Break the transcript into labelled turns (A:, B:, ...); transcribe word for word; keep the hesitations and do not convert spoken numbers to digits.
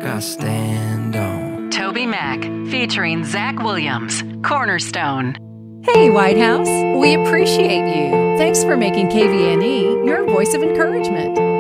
A: I stand on.
B: Toby Mac, featuring Zach Williams, Cornerstone.
C: Hey, White House, we appreciate you. Thanks for making K V N E your voice of encouragement.